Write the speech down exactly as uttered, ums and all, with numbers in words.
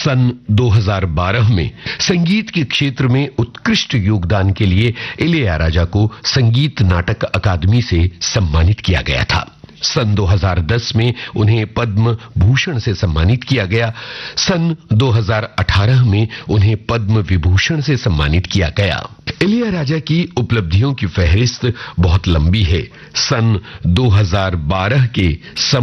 सन दो हज़ार बारह में संगीत के क्षेत्र में उत्कृष्ट योगदान के लिए इलैयाराजा को संगीत नाटक अकादमी से सम्मानित किया गया था। सन दो हज़ार दस में उन्हें पद्म भूषण से सम्मानित किया गया। सन दो हज़ार अठारह में उन्हें पद्म विभूषण से सम्मानित किया गया। इलैयाराजा की उपलब्धियों की फहरिस्त बहुत लंबी है। सन दो हज़ार बारह के